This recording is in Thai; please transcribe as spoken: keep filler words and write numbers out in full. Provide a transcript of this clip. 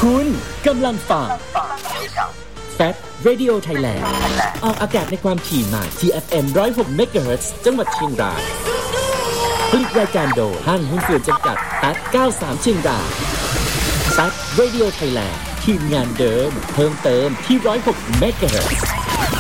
คุณกำลังฟังแฟต Radio Thailand ออกอากาศในความถี่ใหม่ที่ เอฟ เอ็ม หนึ่งร้อยหก เมกะเฮิรตซ์ จังหวัดเชียงรายผลิตรายการโดยห้างหุ้นส่วนจำกัดแฟตเก้าสิบสามเชียงรายแฟต Radio Thailand ทีมงานเดิมเพิ่มเติมที่หนึ่งร้อยหก เมกะเฮิรตซ์